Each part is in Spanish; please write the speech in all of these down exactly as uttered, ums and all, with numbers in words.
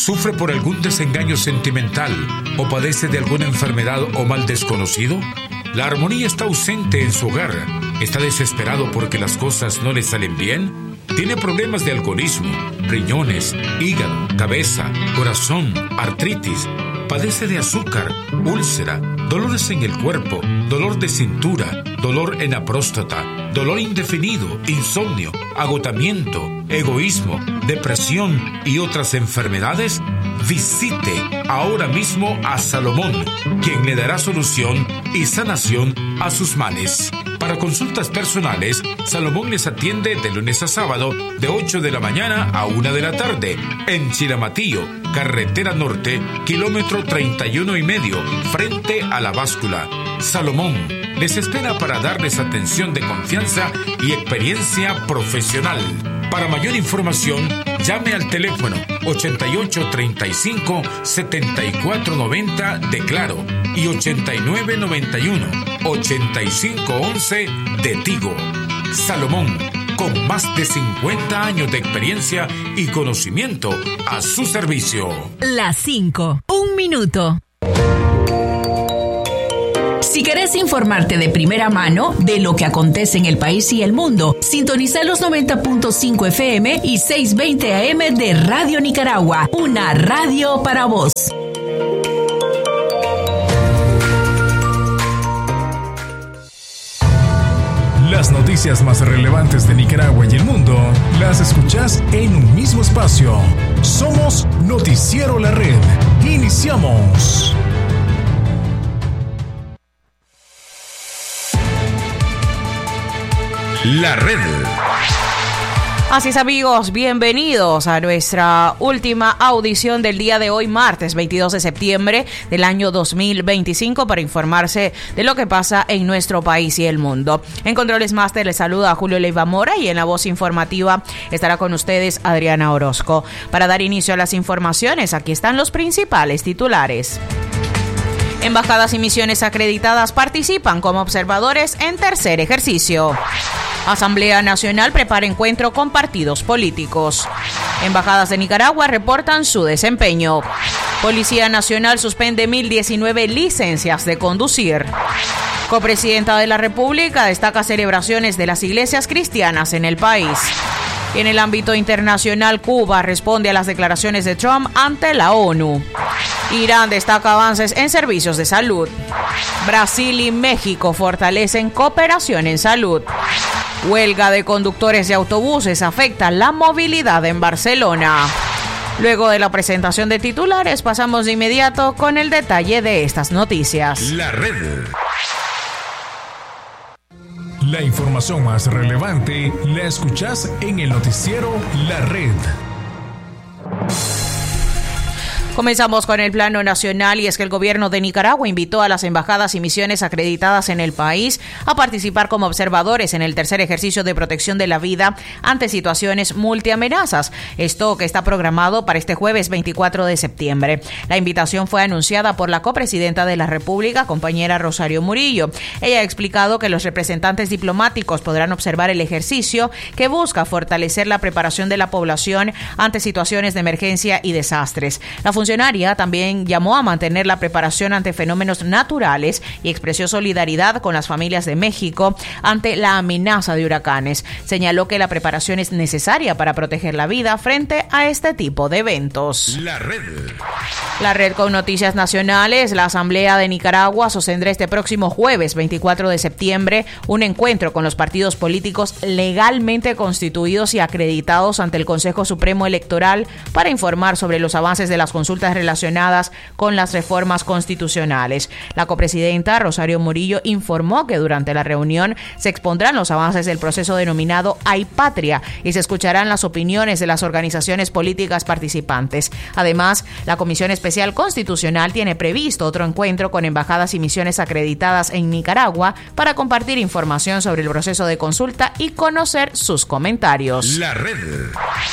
¿Sufre por algún desengaño sentimental o padece de alguna enfermedad o mal desconocido? ¿La armonía está ausente en su hogar? ¿Está desesperado porque las cosas no le salen bien? ¿Tiene problemas de alcoholismo, riñones, hígado, cabeza, corazón, artritis? ¿Padece de azúcar, úlcera, dolores en el cuerpo, dolor de cintura, dolor en la próstata, dolor indefinido, insomnio, agotamiento, egoísmo, depresión y otras enfermedades? Visite ahora mismo a Salomón, quien le dará solución y sanación a sus males. Para consultas personales, Salomón les atiende de lunes a sábado de ocho de la mañana a una de la tarde en Chilamatillo, carretera norte, kilómetro treinta y uno y medio, frente a la báscula. Salomón les espera para darles atención de confianza y experiencia profesional. Para mayor información, llame al teléfono ochenta y ocho treinta y cinco setenta y cuatro noventa de Claro y ochenta y nueve noventa y uno ochenta y cinco once de Tigo. Salomón, con más de cincuenta años de experiencia y conocimiento a su servicio. Las cinco, un minuto. Si querés informarte de primera mano de lo que acontece en el país y el mundo, sintoniza los noventa punto cinco F M y seiscientos veinte A M de Radio Nicaragua, una radio para vos. Las noticias más relevantes de Nicaragua y el mundo las escuchás en un mismo espacio. Somos Noticiero La Red. Iniciamos. La Red. Así es, amigos, bienvenidos a nuestra última audición del día de hoy, martes veintidós de septiembre del año dos mil veinticinco, para informarse de lo que pasa en nuestro país y el mundo. En Controles Master les saluda Julio Leiva Mora y en la voz informativa estará con ustedes Adriana Orozco. Para dar inicio a las informaciones, aquí están los principales titulares. Embajadas y misiones acreditadas participan como observadores en tercer ejercicio. Asamblea Nacional prepara encuentro con partidos políticos. Embajadas de Nicaragua reportan su desempeño. Policía Nacional suspende mil diecinueve licencias de conducir. Copresidenta de la República destaca celebraciones de las iglesias cristianas en el país. En el ámbito internacional, Cuba responde a las declaraciones de Trump ante la ONU. Irán destaca avances en servicios de salud. Brasil y México fortalecen cooperación en salud. Huelga de conductores de autobuses afecta la movilidad en Barcelona. Luego de la presentación de titulares, pasamos de inmediato con el detalle de estas noticias. La Red. La información más relevante la escuchás en el noticiero La Red. Comenzamos con el plano nacional, y es que el gobierno de Nicaragua invitó a las embajadas y misiones acreditadas en el país a participar como observadores en el tercer ejercicio de protección de la vida ante situaciones multiamenazas. Esto que está programado para este jueves veinticuatro de septiembre. La invitación fue anunciada por la copresidenta de la República, compañera Rosario Murillo. Ella ha explicado que los representantes diplomáticos podrán observar el ejercicio, que busca fortalecer la preparación de la población ante situaciones de emergencia y desastres. La funcionaria también llamó a mantener la preparación ante fenómenos naturales y expresó solidaridad con las familias de México ante la amenaza de huracanes. Señaló que la preparación es necesaria para proteger la vida frente a este tipo de eventos. La Red. La Red con noticias nacionales. La Asamblea de Nicaragua sostendrá este próximo jueves veinticuatro de septiembre un encuentro con los partidos políticos legalmente constituidos y acreditados ante el Consejo Supremo Electoral para informar sobre los avances de las consultas relacionadas con las reformas constitucionales. La copresidenta Rosario Murillo informó que durante la reunión se expondrán los avances del proceso denominado Hay Patria y se escucharán las opiniones de las organizaciones políticas participantes. Además, la Comisión Especial Constitucional tiene previsto otro encuentro con embajadas y misiones acreditadas en Nicaragua para compartir información sobre el proceso de consulta y conocer sus comentarios. La Red.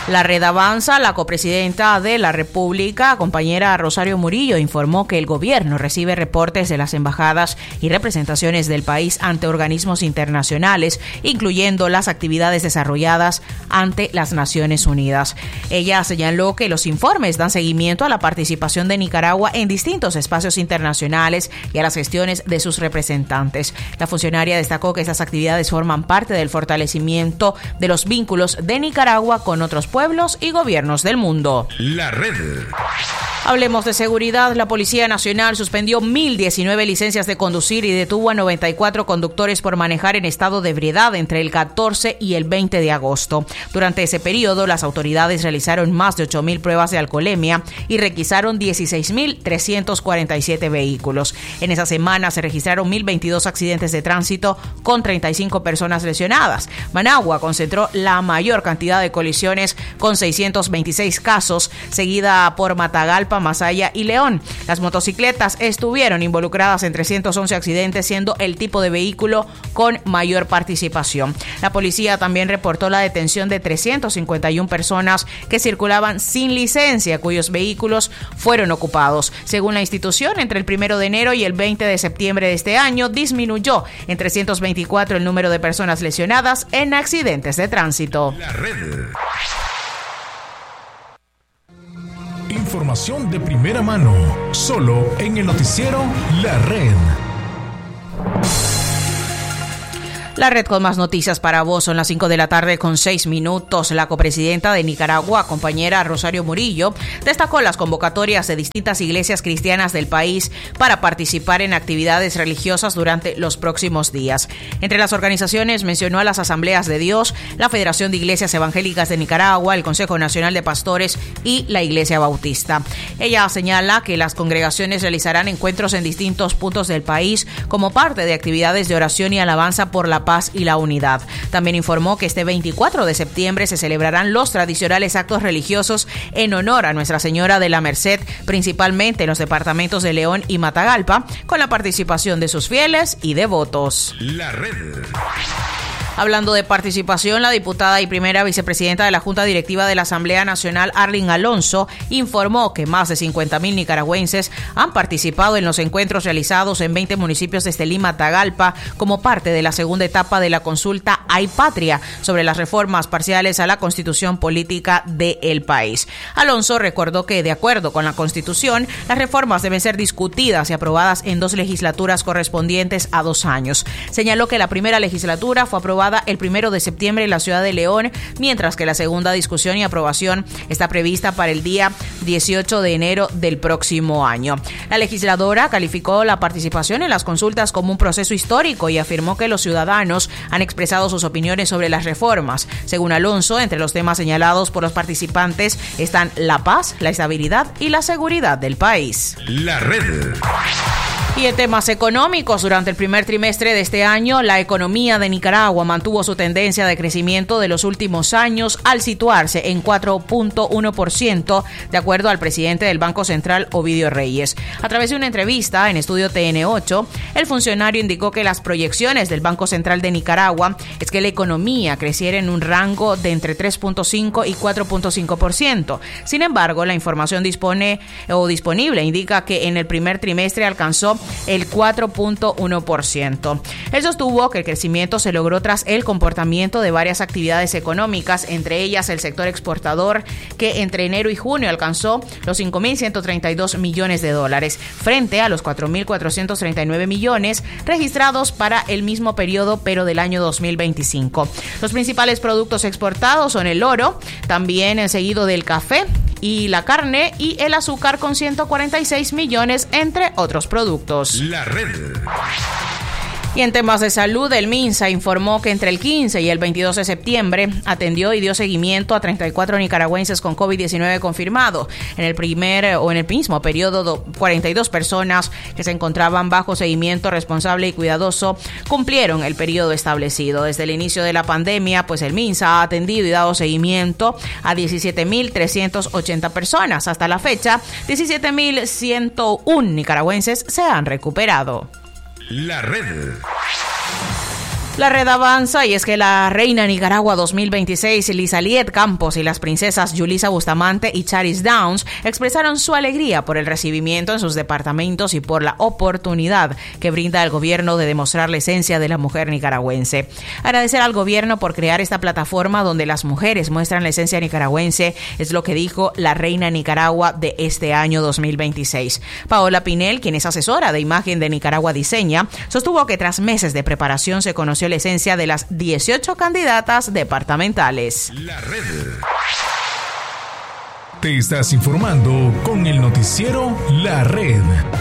La Red Avanza, la copresidenta de la República, compañera Rosario Murillo, informó que el gobierno recibe reportes de las embajadas y representaciones del país ante organismos internacionales, incluyendo las actividades desarrolladas ante las Naciones Unidas. Ella señaló que los informes dan seguimiento a la participación de Nicaragua en distintos espacios internacionales y a las gestiones de sus representantes. La funcionaria destacó que estas actividades forman parte del fortalecimiento de los vínculos de Nicaragua con otros pueblos y gobiernos del mundo. La red. Hablemos de seguridad. La Policía Nacional suspendió mil diecinueve licencias de conducir y detuvo a noventa y cuatro conductores por manejar en estado de ebriedad entre el catorce y el veinte de agosto. Durante ese periodo, las autoridades realizaron más de ocho mil pruebas de alcoholemia y requisaron dieciséis mil trescientos cuarenta y siete vehículos. En esa semana se registraron mil veintidós accidentes de tránsito con treinta y cinco personas lesionadas. Managua concentró la mayor cantidad de colisiones con seiscientos veintiséis casos, seguida por Matagalpa, Masaya y León. Las motocicletas estuvieron involucradas en trescientos once accidentes, siendo el tipo de vehículo con mayor participación. La policía también reportó la detención de trescientas cincuenta y una personas que circulaban sin licencia, cuyos vehículos fueron ocupados. Según la institución, entre el primero de enero y el veinte de septiembre de este año, disminuyó en trescientos veinticuatro el número de personas lesionadas en accidentes de tránsito. La red. Información de primera mano, solo en el noticiero La Red. La red con más noticias para vos. Son las cinco de la tarde con seis minutos. La copresidenta de Nicaragua, compañera Rosario Murillo, destacó las convocatorias de distintas iglesias cristianas del país para participar en actividades religiosas durante los próximos días. Entre las organizaciones mencionó a las Asambleas de Dios, la Federación de Iglesias Evangélicas de Nicaragua, el Consejo Nacional de Pastores y la Iglesia Bautista. Ella señala que las congregaciones realizarán encuentros en distintos puntos del país como parte de actividades de oración y alabanza por la paz y la unidad. También informó que este veinticuatro de septiembre se celebrarán los tradicionales actos religiosos en honor a Nuestra Señora de la Merced, principalmente en los departamentos de León y Matagalpa, con la participación de sus fieles y devotos. La red. Hablando de participación, la diputada y primera vicepresidenta de la Junta Directiva de la Asamblea Nacional, Arlene Alonso, informó que más de cincuenta mil nicaragüenses han participado en los encuentros realizados en veinte municipios de Estelí, Matagalpa, como parte de la segunda etapa de la consulta Hay Patria sobre las reformas parciales a la Constitución Política del país. Alonso recordó que, de acuerdo con la Constitución, las reformas deben ser discutidas y aprobadas en dos legislaturas correspondientes a dos años. Señaló que la primera legislatura fue aprobada el primero de septiembre en la ciudad de León, mientras que la segunda discusión y aprobación está prevista para el día dieciocho de enero del próximo año. La legisladora calificó la participación en las consultas como un proceso histórico y afirmó que los ciudadanos han expresado sus opiniones sobre las reformas. Según Alonso, entre los temas señalados por los participantes están la paz, la estabilidad y la seguridad del país. La red. Y en temas económicos, durante el primer trimestre de este año, la economía de Nicaragua mantuvo su tendencia de crecimiento de los últimos años al situarse en cuatro punto uno por ciento, de acuerdo al presidente del Banco Central, Ovidio Reyes. A través de una entrevista en Estudio T N ocho, el funcionario indicó que las proyecciones del Banco Central de Nicaragua es que la economía creciera en un rango de entre tres punto cinco y cuatro punto cinco por ciento. Sin embargo, la información dispone o disponible indica que en el primer trimestre alcanzó el cuatro punto uno por ciento. Él sostuvo que el crecimiento se logró tras el comportamiento de varias actividades económicas, entre ellas el sector exportador, que entre enero y junio alcanzó los cinco mil ciento treinta y dos millones de dólares, frente a los cuatro mil cuatrocientos treinta y nueve millones registrados para el mismo periodo, pero del año dos mil veinticinco. Los principales productos exportados son el oro, también seguido del café y la carne y el azúcar con ciento cuarenta y seis millones, entre otros productos. La red. Y en temas de salud, el MINSA informó que entre el quince y el veintidós de septiembre atendió y dio seguimiento a treinta y cuatro nicaragüenses con COVID diecinueve confirmado. En el primer o en el mismo periodo, cuarenta y dos personas que se encontraban bajo seguimiento responsable y cuidadoso cumplieron el periodo establecido. Desde el inicio de la pandemia, pues el MINSA ha atendido y dado seguimiento a diecisiete mil trescientas ochenta personas. Hasta la fecha, diecisiete mil ciento uno nicaragüenses se han recuperado. La red. La red avanza y es que la Reina Nicaragua dos mil veintiséis, Lizaliet Campos, y las princesas Yulisa Bustamante y Charis Downs expresaron su alegría por el recibimiento en sus departamentos y por la oportunidad que brinda el gobierno de demostrar la esencia de la mujer nicaragüense. Agradecer al gobierno por crear esta plataforma donde las mujeres muestran la esencia nicaragüense, es lo que dijo la Reina Nicaragua de este año dos mil veintiséis. Paola Pinel, quien es asesora de imagen de Nicaragua Diseña, sostuvo que tras meses de preparación se conoció la esencia de las dieciocho candidatas departamentales. La red. Te estás informando con el noticiero La Red.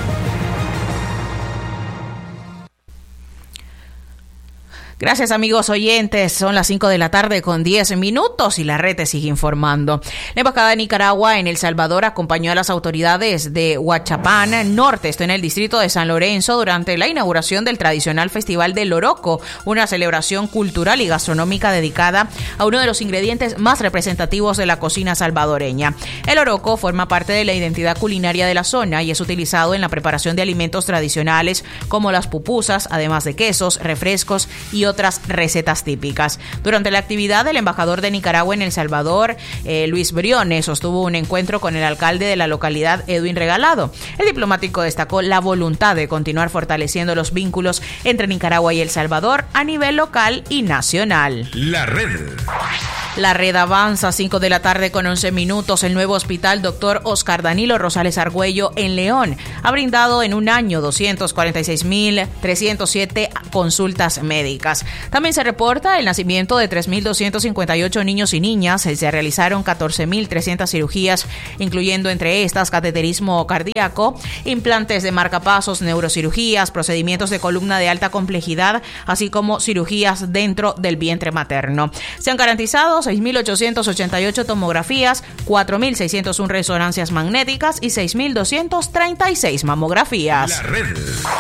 Gracias, amigos oyentes. Son las cinco de la tarde con diez minutos y la red te sigue informando. La Embajada de Nicaragua en El Salvador acompañó a las autoridades de Huachapán Norte, esto en el distrito de San Lorenzo, durante la inauguración del tradicional Festival del Oroco, una celebración cultural y gastronómica dedicada a uno de los ingredientes más representativos de la cocina salvadoreña. El Oroco forma parte de la identidad culinaria de la zona y es utilizado en la preparación de alimentos tradicionales como las pupusas, además de quesos, refrescos y otros otras recetas típicas. Durante la actividad, el embajador de Nicaragua en El Salvador, eh, Luis Briones, sostuvo un encuentro con el alcalde de la localidad, Edwin Regalado. El diplomático destacó la voluntad de continuar fortaleciendo los vínculos entre Nicaragua y El Salvador a nivel local y nacional. La red. La red avanza, cinco de la tarde con once minutos. El nuevo hospital doctor Oscar Danilo Rosales Argüello en León ha brindado en un año doscientos cuarenta y seis mil trescientos siete consultas médicas. También se reporta el nacimiento de tres mil doscientos cincuenta y ocho niños y niñas. Se realizaron catorce mil trescientas cirugías, incluyendo entre estas cateterismo cardíaco, implantes de marcapasos, neurocirugías, procedimientos de columna de alta complejidad, así como cirugías dentro del vientre materno. Se han garantizado seis mil ochocientos ochenta y ocho tomografías, cuatro mil seiscientos uno resonancias magnéticas y seis mil doscientos treinta y seis mamografías. La red.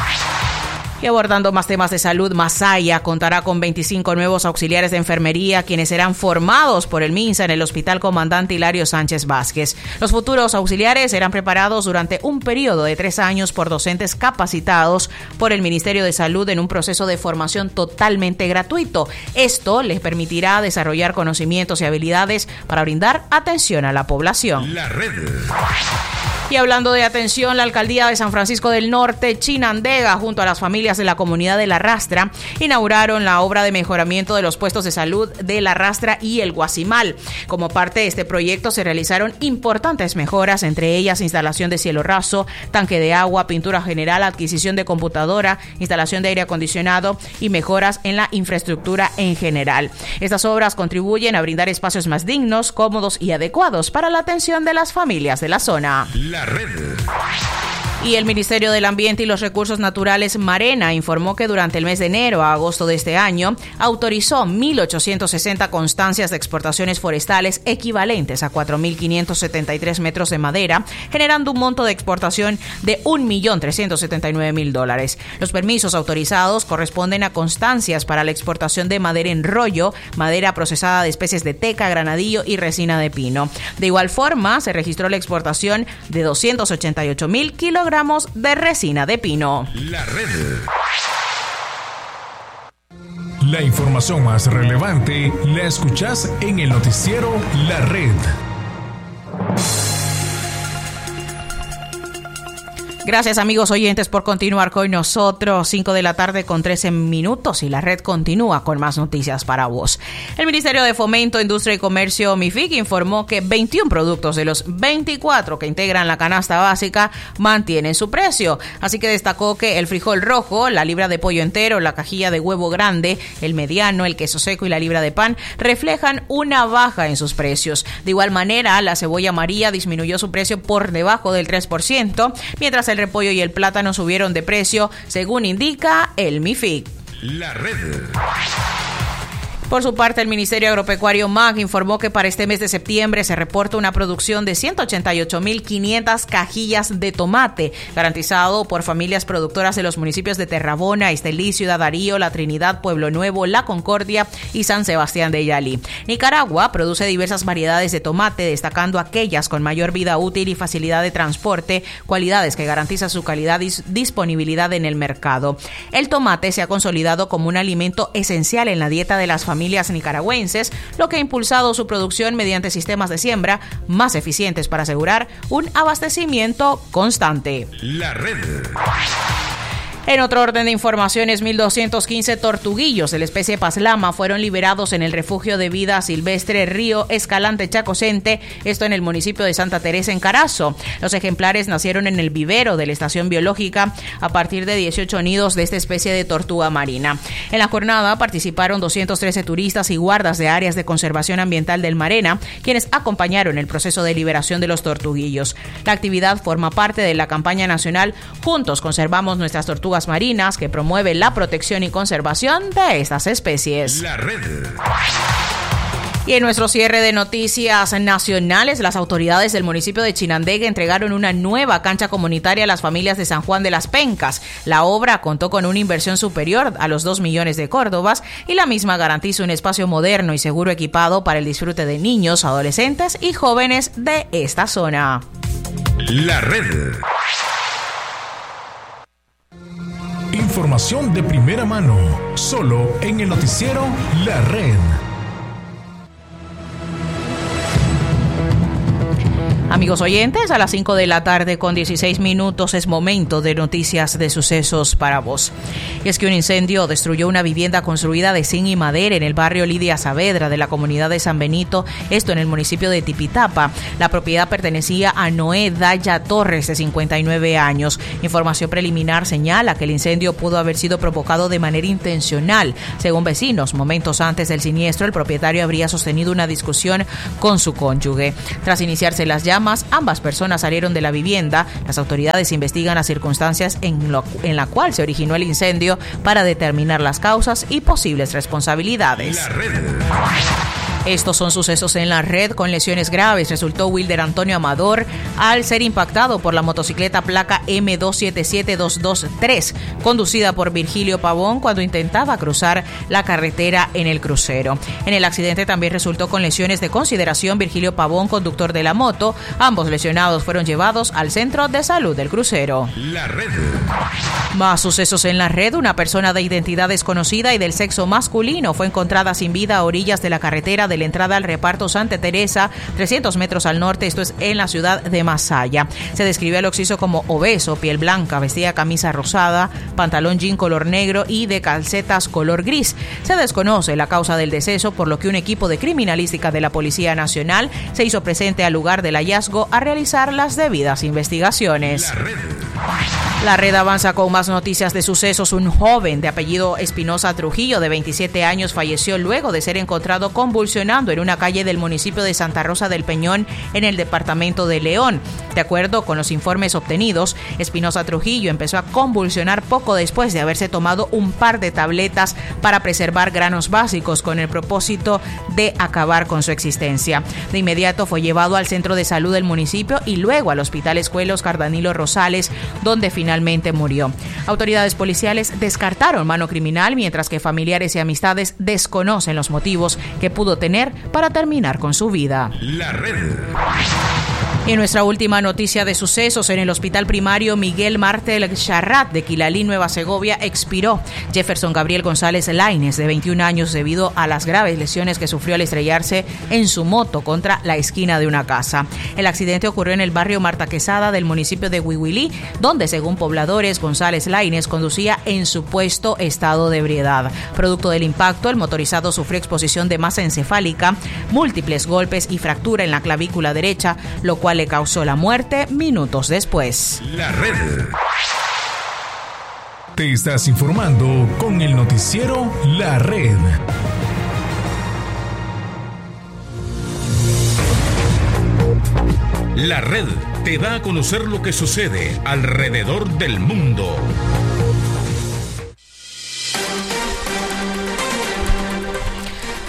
Y abordando más temas de salud, Masaya contará con veinticinco nuevos auxiliares de enfermería, quienes serán formados por el MINSA en el Hospital Comandante Hilario Sánchez Vázquez. Los futuros auxiliares serán preparados durante un periodo de tres años por docentes capacitados por el Ministerio de Salud en un proceso de formación totalmente gratuito. Esto les permitirá desarrollar conocimientos y habilidades para brindar atención a la población. La red. Y hablando de atención, la alcaldía de San Francisco del Norte, Chinandega, junto a las familias de la comunidad de La Rastra, inauguraron la obra de mejoramiento de los puestos de salud de La Rastra y el Guasimal. Como parte de este proyecto se realizaron importantes mejoras, entre ellas instalación de cielo raso, tanque de agua, pintura general, adquisición de computadora, instalación de aire acondicionado y mejoras en la infraestructura en general. Estas obras contribuyen a brindar espacios más dignos, cómodos y adecuados para la atención de las familias de la zona. La red. Y el Ministerio del Ambiente y los Recursos Naturales, Marena, informó que durante el mes de enero a agosto de este año autorizó mil ochocientos sesenta constancias de exportaciones forestales equivalentes a cuatro mil quinientos setenta y tres metros de madera, generando un monto de exportación de un millón trescientos setenta y nueve mil dólares. Los permisos autorizados corresponden a constancias para la exportación de madera en rollo, madera procesada de especies de teca, granadillo y resina de pino. De igual forma, se registró la exportación de doscientos ochenta y ocho mil kilogramos de resina de pino. La red. La información más relevante la escuchás en el noticiero La Red. Gracias, amigos oyentes, por continuar con nosotros. cinco de la tarde con trece minutos y la red continúa con más noticias para vos. El Ministerio de Fomento, Industria y Comercio, MIFIC, informó que veintiún productos de los veinticuatro que integran la canasta básica mantienen su precio. Así que destacó que el frijol rojo, la libra de pollo entero, la cajilla de huevo grande, el mediano, el queso seco y la libra de pan reflejan una baja en sus precios. De igual manera, la cebolla amarilla disminuyó su precio por debajo del tres por ciento, mientras el repollo y el plátano subieron de precio, según indica el MIFIC. La red. Por su parte, el Ministerio Agropecuario M A C informó que para este mes de septiembre se reporta una producción de ciento ochenta y ocho mil quinientas cajillas de tomate, garantizado por familias productoras de los municipios de Terrabona, Estelí, Ciudad Darío, La Trinidad, Pueblo Nuevo, La Concordia y San Sebastián de Yalí. Nicaragua produce diversas variedades de tomate, destacando aquellas con mayor vida útil y facilidad de transporte, cualidades que garantizan su calidad y disponibilidad en el mercado. El tomate se ha consolidado como un alimento esencial en la dieta de las familias nicaragüenses, lo que ha impulsado su producción mediante sistemas de siembra más eficientes para asegurar un abastecimiento constante. La red. En otro orden de informaciones, mil doscientos quince tortuguillos de la especie Paslama fueron liberados en el refugio de vida silvestre Río Escalante Chacocente, esto en el municipio de Santa Teresa en Carazo. Los ejemplares nacieron en el vivero de la estación biológica a partir de dieciocho nidos de esta especie de tortuga marina. En la jornada participaron doscientos trece turistas y guardas de áreas de conservación ambiental del Marena, quienes acompañaron el proceso de liberación de los tortuguillos. La actividad forma parte de la campaña nacional Juntos Conservamos Nuestras Tortugas Marinas, que promueve la protección y conservación de estas especies. La red. Y en nuestro cierre de noticias nacionales, las autoridades del municipio de Chinandega entregaron una nueva cancha comunitaria a las familias de San Juan de las Pencas. La obra contó con una inversión superior a los dos millones de córdobas y la misma garantiza un espacio moderno y seguro equipado para el disfrute de niños, adolescentes y jóvenes de esta zona. La red. Información de primera mano, solo en el noticiero La Red. Amigos oyentes, a las cinco de la tarde con dieciséis minutos es momento de noticias de sucesos para vos. Y es que un incendio destruyó una vivienda construida de zinc y madera en el barrio Lidia Saavedra de la comunidad de San Benito, esto en el municipio de Tipitapa. La propiedad pertenecía a Noé Daya Torres, de cincuenta y nueve años. Información preliminar señala que el incendio pudo haber sido provocado de manera intencional. Según vecinos, momentos antes del siniestro, el propietario habría sostenido una discusión con su cónyuge. Tras iniciarse las llamas, ambas personas salieron de la vivienda. Las autoridades investigan las circunstancias en, lo, en la cual se originó el incendio para determinar las causas y posibles responsabilidades. La red. Estos son sucesos en la red. Con lesiones graves resultó Wilder Antonio Amador al ser impactado por la motocicleta placa eme dos siete siete dos dos tres, conducida por Virgilio Pavón cuando intentaba cruzar la carretera en el crucero. En el accidente también resultó con lesiones de consideración Virgilio Pavón, conductor de la moto. Ambos lesionados fueron llevados al centro de salud del crucero. La red. Más sucesos en la red. Una persona de identidad desconocida y del sexo masculino fue encontrada sin vida a orillas de la carretera de la entrada al reparto Santa Teresa, trescientos metros al norte, esto es en la ciudad de Masaya. Se describió al occiso como obeso, piel blanca, vestía camisa rosada, pantalón jean color negro y de calcetas color gris. Se desconoce la causa del deceso, por lo que un equipo de criminalística de la Policía Nacional se hizo presente al lugar del hallazgo a realizar las debidas investigaciones. La red. La red avanza con más noticias de sucesos. Un joven de apellido Espinosa Trujillo, de veintisiete años, falleció luego de ser encontrado convulsionando en una calle del municipio de Santa Rosa del Peñón, en el departamento de León. De acuerdo con los informes obtenidos, Espinosa Trujillo empezó a convulsionar poco después de haberse tomado un par de tabletas para preservar granos básicos con el propósito de acabar con su existencia. De inmediato fue llevado al centro de salud del municipio y luego al Hospital Escuela Oscar Danilo Rosales, donde finalmente murió. Autoridades policiales descartaron mano criminal, mientras que familiares y amistades desconocen los motivos que pudo tener para terminar con su vida. La red. Y nuestra última noticia de sucesos: en el hospital primario Miguel Martel Charrat de Quilalí, Nueva Segovia, expiró Jefferson Gabriel González Lainez, de veintiún años, debido a las graves lesiones que sufrió al estrellarse en su moto contra la esquina de una casa. El accidente ocurrió en el barrio Marta Quesada del municipio de Huihuilí, donde, según pobladores, González Lainez conducía en supuesto estado de ebriedad. Producto del impacto, el motorizado sufrió exposición de masa encefálica, múltiples golpes y fractura en la clavícula derecha, lo cual le causó la muerte minutos después. La red. Te estás informando con el noticiero La Red. La red te da a conocer lo que sucede alrededor del mundo.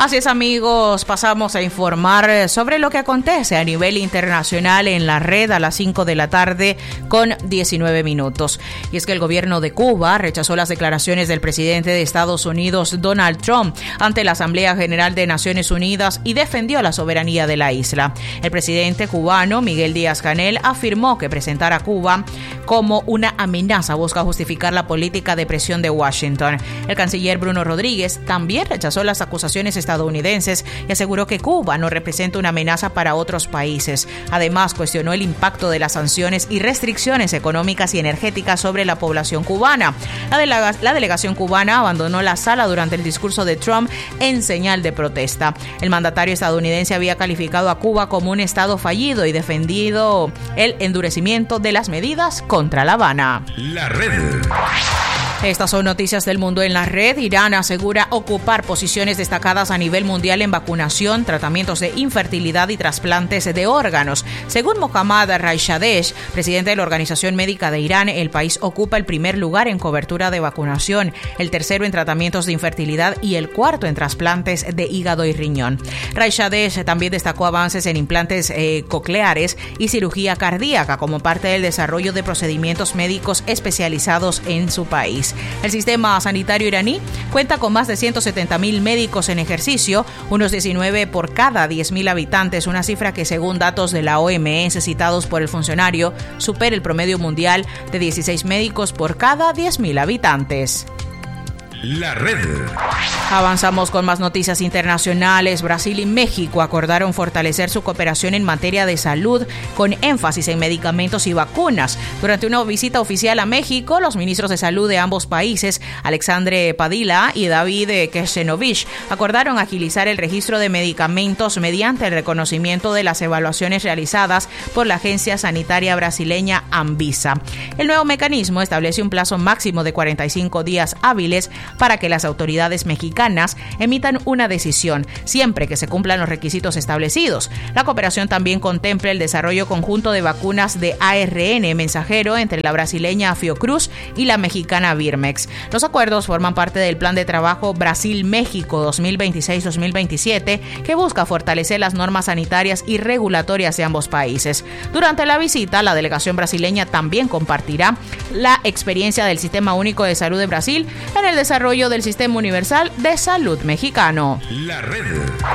Así es, amigos, pasamos a informar sobre lo que acontece a nivel internacional en la red a las cinco de la tarde con diecinueve minutos. Y es que el gobierno de Cuba rechazó las declaraciones del presidente de Estados Unidos, Donald Trump, ante la Asamblea General de Naciones Unidas y defendió la soberanía de la isla. El presidente cubano, Miguel Díaz-Canel, afirmó que presentar a Cuba como una amenaza busca justificar la política de presión de Washington. El canciller Bruno Rodríguez también rechazó las acusaciones estadounidenses y aseguró que Cuba no representa una amenaza para otros países. Además, cuestionó el impacto de las sanciones y restricciones económicas y energéticas sobre la población cubana. La, delega- la delegación cubana abandonó la sala durante el discurso de Trump en señal de protesta. El mandatario estadounidense había calificado a Cuba como un estado fallido y defendido el endurecimiento de las medidas contra La Habana. La red. Estas son noticias del mundo en la red. Irán asegura ocupar posiciones destacadas a nivel mundial en vacunación, tratamientos de infertilidad y trasplantes de órganos. Según Mohammad Raishadeh, presidente de la Organización Médica de Irán, el país ocupa el primer lugar en cobertura de vacunación, el tercero en tratamientos de infertilidad y el cuarto en trasplantes de hígado y riñón. Raishadeh también destacó avances en implantes eh, cocleares y cirugía cardíaca como parte del desarrollo de procedimientos médicos especializados en su país. El sistema sanitario iraní cuenta con más de ciento setenta mil médicos en ejercicio, unos diecinueve por cada diez mil habitantes, una cifra que, según datos de la O M S citados por el funcionario, supera el promedio mundial de dieciséis médicos por cada diez mil habitantes. La red. Avanzamos con más noticias internacionales. Brasil y México acordaron fortalecer su cooperación en materia de salud con énfasis en medicamentos y vacunas. Durante una visita oficial a México, los ministros de salud de ambos países, Alexandre Padilla y David Keshenovich, acordaron agilizar el registro de medicamentos mediante el reconocimiento de las evaluaciones realizadas por la agencia sanitaria brasileña Anvisa. El nuevo mecanismo establece un plazo máximo de cuarenta y cinco días hábiles para que las autoridades mexicanas emitan una decisión, siempre que se cumplan los requisitos establecidos. La cooperación también contempla el desarrollo conjunto de vacunas de A R N mensajero entre la brasileña Fiocruz y la mexicana Birmex. Los acuerdos forman parte del Plan de Trabajo Brasil-México dos mil veintiséis dos mil veintisiete, que busca fortalecer las normas sanitarias y regulatorias de ambos países. Durante la visita, la delegación brasileña también compartirá la experiencia del Sistema Único de Salud de Brasil en el desarrollo del Sistema Universal de Salud mexicano. La red.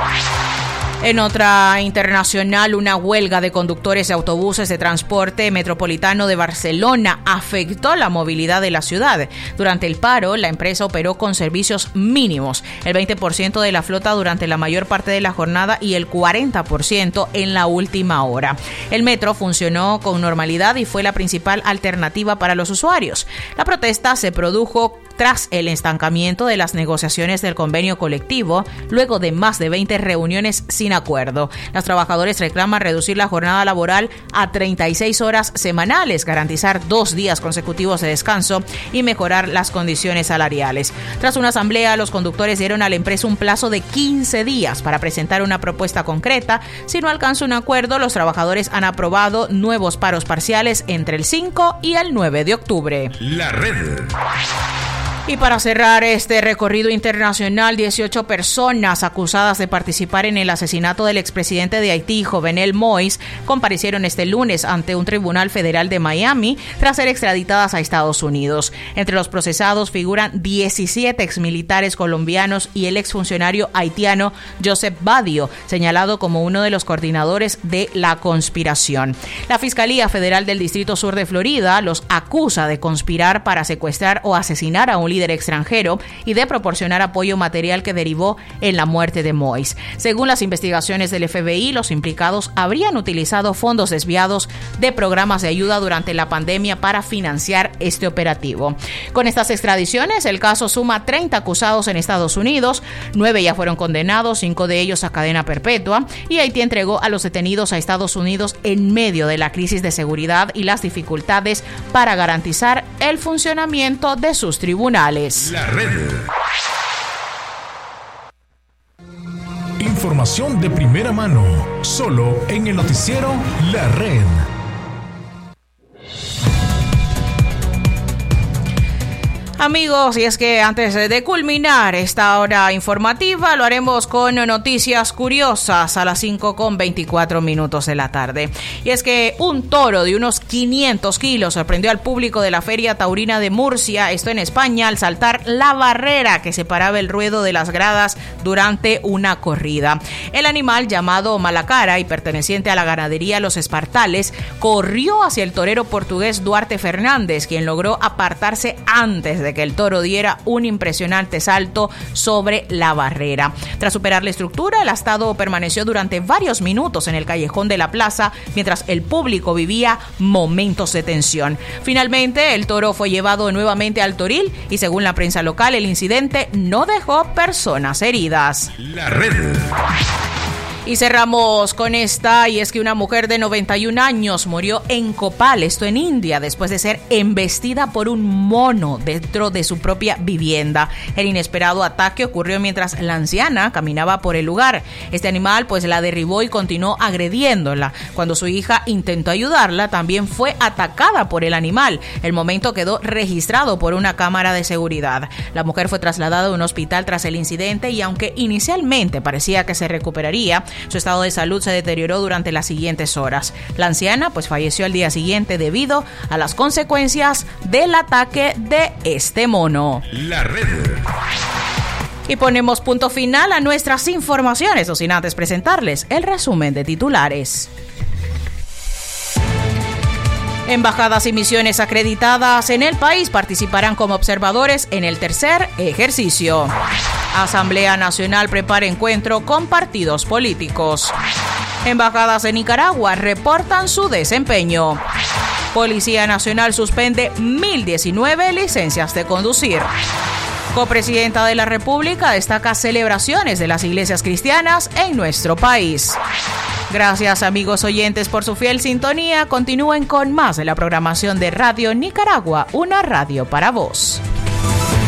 En otra internacional, una huelga de conductores de autobuses de transporte metropolitano de Barcelona afectó la movilidad de la ciudad. Durante el paro, la empresa operó con servicios mínimos, el veinte por ciento de la flota durante la mayor parte de la jornada y el cuarenta por ciento en la última hora. El metro funcionó con normalidad y fue la principal alternativa para los usuarios. La protesta se produjo tras el estancamiento de las negociaciones del convenio colectivo, luego de más de veinte reuniones sin acuerdo. Los trabajadores reclaman reducir la jornada laboral a treinta y seis horas semanales, garantizar dos días consecutivos de descanso y mejorar las condiciones salariales. Tras una asamblea, los conductores dieron a la empresa un plazo de quince días para presentar una propuesta concreta. Si no alcanza un acuerdo, los trabajadores han aprobado nuevos paros parciales entre el cinco y el nueve de octubre. La red. Y para cerrar este recorrido internacional, dieciocho personas acusadas de participar en el asesinato del expresidente de Haití, Jovenel Moïse, comparecieron este lunes ante un tribunal federal de Miami tras ser extraditadas a Estados Unidos. Entre los procesados figuran diecisiete exmilitares colombianos y el exfuncionario haitiano Joseph Badio, señalado como uno de los coordinadores de la conspiración. La Fiscalía Federal del Distrito Sur de Florida los acusa de conspirar para secuestrar o asesinar a un líder extranjero y de proporcionar apoyo material que derivó en la muerte de Moïse. Según las investigaciones del F B I, los implicados habrían utilizado fondos desviados de programas de ayuda durante la pandemia para financiar este operativo. Con estas extradiciones, el caso suma treinta acusados en Estados Unidos, nueve ya fueron condenados, cinco de ellos a cadena perpetua, y Haití entregó a los detenidos a Estados Unidos en medio de la crisis de seguridad y las dificultades para garantizar el funcionamiento de sus tribunales. La red. Información de primera mano, solo en el noticiero La Red. Amigos, y es que antes de culminar esta hora informativa, lo haremos con noticias curiosas a las cinco con veinticuatro minutos de la tarde. Y es que un toro de unos quinientos kilos sorprendió al público de la Feria Taurina de Murcia, esto en España, al saltar la barrera que separaba el ruedo de las gradas durante una corrida. El animal, llamado Malacara y perteneciente a la ganadería Los Espartales, corrió hacia el torero portugués Duarte Fernández, quien logró apartarse antes de que el toro diera un impresionante salto sobre la barrera. Tras superar la estructura, el astado permaneció durante varios minutos en el callejón de la plaza, mientras el público vivía momentos de tensión. Finalmente, el toro fue llevado nuevamente al toril y, según la prensa local, el incidente no dejó personas heridas. La red. Y cerramos con esta, y es que una mujer de noventa y un años murió en Copal, esto en India, después de ser embestida por un mono dentro de su propia vivienda. El inesperado ataque ocurrió mientras la anciana caminaba por el lugar. Este animal pues la derribó y continuó agrediéndola. Cuando su hija intentó ayudarla, también fue atacada por el animal. El momento quedó registrado por una cámara de seguridad. La mujer fue trasladada a un hospital tras el incidente y, aunque inicialmente parecía que se recuperaría, su estado de salud se deterioró durante las siguientes horas. La anciana pues falleció al día siguiente debido a las consecuencias del ataque de este mono. La red. Y ponemos punto final a nuestras informaciones, o sin antes presentarles el resumen de titulares. Embajadas y misiones acreditadas en el país participarán como observadores en el tercer ejercicio. Asamblea Nacional prepara encuentro con partidos políticos. Embajadas de Nicaragua reportan su desempeño. Policía Nacional suspende mil diecinueve licencias de conducir. Copresidenta de la República destaca celebraciones de las iglesias cristianas en nuestro país. Gracias, amigos oyentes, por su fiel sintonía. Continúen con más de la programación de Radio Nicaragua, una radio para vos.